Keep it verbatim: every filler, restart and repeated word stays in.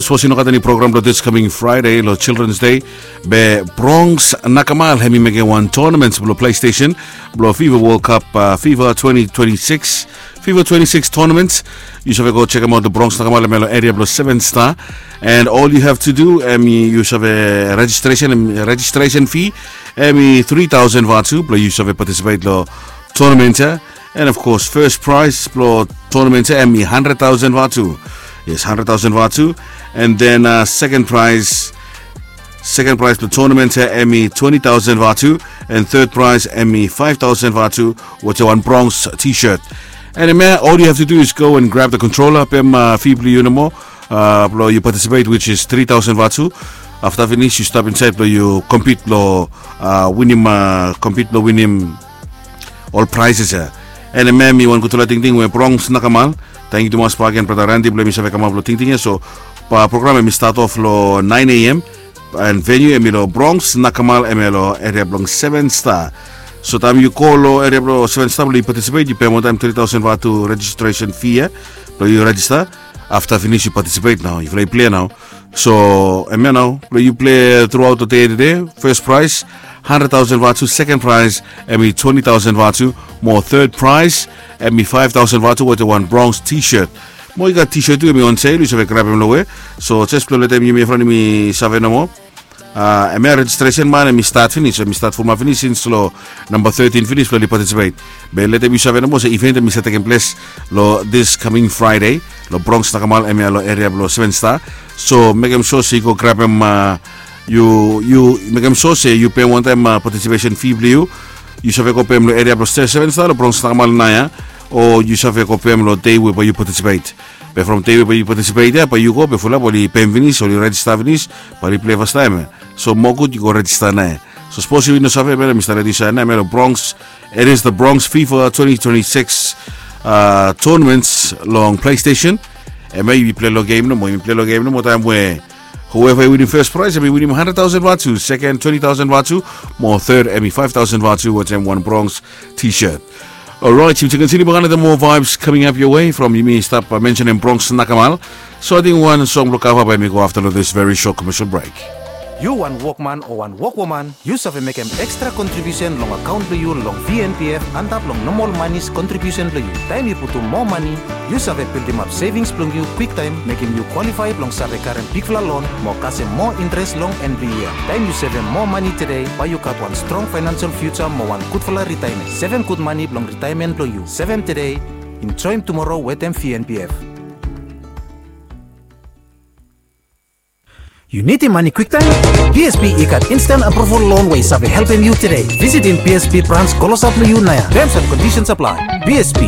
sposi no kata ni program lo this coming Friday lo Children's Day be Bronx Nakamal hemi mege one tournaments blo PlayStation blo FIFA World Cup uh, FIFA twenty twenty-six FIFA twenty-six tournaments. You should go check them out the Bronx Nakamal melo area blo seven star, and all you have to do um, you should have a registration um, registration fee um, three thousand vatu blo you should have participate lo tournament, and of course first prize blo tournament um, one hundred thousand vatu. Yes, one hundred thousand vatu. And then uh, second prize, second prize for the tournament, uh, Emmy twenty thousand vatu. And third prize, Emmy five thousand vatu, with a one Bronx t-shirt. And uh, all you have to do is go and grab the controller, Pem uh, Feebly Unimo, uh, you participate, which is three thousand vatu. After finish, you stop inside, you compete, uh, win him, uh, compete, win him all prizes. Uh. And uh, ma'am, you want to go to the thing where Bronx Nakamal. Thank you to mas pagi and Brother Randy blame sa kama vlo ting ting so pa program mi start off lo nine a.m. and venue emilo Bronx Nakamal emilo area blong seven star. So time you call lo area blong seven star you participate you pay more time three thousand vatu registration fee. So you register after finish you participate now. You play play now. So em now you play throughout the day today. First prize one hundred thousand vatu, second prize emmy twenty thousand vatu, more third prize emmy five thousand vatu with the one Bronx t-shirt. Mo got t-shirt tu on sale, you should grab them low. So just play let them you me from me seven no more. Uh, emmy registration man emmy start finish, emmy start for my finish in slow number thirteen finish play participate. But let them you seven no more. So event emmy taking place lo this coming Friday, lo Bronx Nakamal emmy lo area lo seven star. So make them sure so you go grab them. Uh, You you make them so say you pay one time uh, participation fee blue. You should go pay lo area plus seven star Bronx Nakamal na ya, or you should go pay lo day where you participate. But from day where you participate yeah, but you go before that you pay finish or you register finish, but you play first time. So more good you go register na. So suppose you know something better, Mister Redisha na melo Bronx. It is the Bronx FIFA twenty twenty-six uh, tournaments long PlayStation. And maybe play lo game no more. You play lo game no more time where. Whoever winning first prize, I mean winning one hundred thousand vatu, second twenty thousand vatu, more third, I mean five thousand vatu, with them one Bronx t-shirt. Alright, to continue the more vibes coming up your way from you may stop mentioning Bronx Nakamal. So I think one song will cover by me go after this very short commercial break. You one workman or one workwoman, you have make an extra contribution long account to you long V N P F and tap long normal money's contribution to you. Time you put to more money, you have build them up savings long you quick time, making you qualify long save current big loan, more cash more interest long and be year. Time you save more money today, why you got one strong financial future, more one good for retirement. Seven good money long retirement to you. Seven today, enjoy tomorrow with them V N P F. You need the money quick time? P S B ikat instant approval loan way sabi helping you today. Visit in P S B branch Kolosap Naya. Terms and conditions apply. P S B